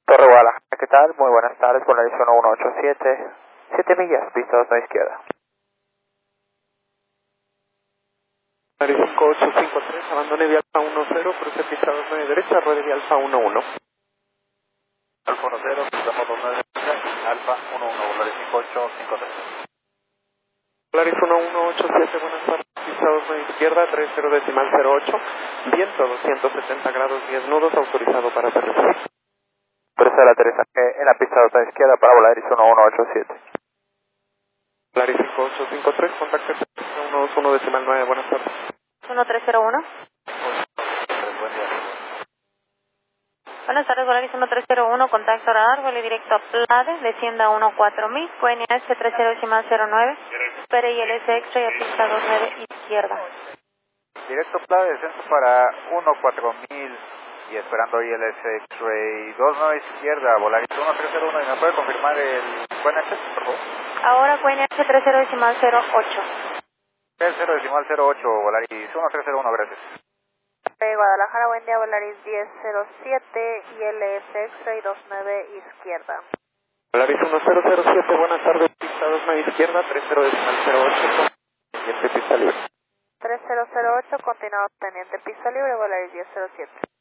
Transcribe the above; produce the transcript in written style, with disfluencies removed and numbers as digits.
Torre Guadalajara, ¿qué tal? Muy buenas tardes, Volaris 1187, 7 millas, pista 2 a izquierda. Volaris 5853, abandone vía Alfa 10, cruce pista 29 derecha, ruede vía Alfa 11. Alfa 10, cruzamos 29 derecha, Alfa 11, Volaris 5853. Volaris 1187, buenas tardes, pista 29 izquierda, 30.08, viento 270 grados 10 nudos, autorizado para aterrizar. Presa el aterrizaje en la pista 2 a izquierda para Volaris 1187. Volaris 5853, contacto 121.9, buenas tardes. 1301. Buenas tardes, Volaris 1301, contacto radar, vuelo directo a Plade, descienda 14000, QNH 30.09, espere ILS X-ray a pista 29 izquierda. Directo Plade, descenso para 14000 y esperando ILS X-ray 29 izquierda, Volaris 1301, ¿y me puede confirmar el QNH, por favor? Ahora QNH 30.08. 30.08, Volaris 1301, gracias. Guadalajara, buen día, Volaris 1007, ILS X-ray 29 izquierda. Volaris 1007, buenas tardes, pista 29 izquierda, 30.08, pendiente pista libre. 3008, continuamos pendiente pista libre, Volaris 1007.